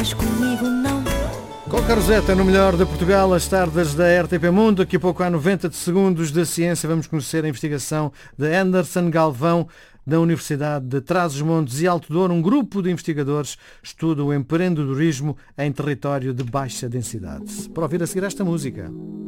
mas comigo não. Com Caroseta, no melhor de Portugal, as tardes da RTP Mundo. Daqui a pouco há 90 segundos de ciência. Vamos conhecer a investigação de Anderson Galvão, da Universidade de Trás-os-Montes e Alto Douro. Um grupo de investigadores estuda o empreendedorismo em território de baixa densidade. Para ouvir a seguir esta música.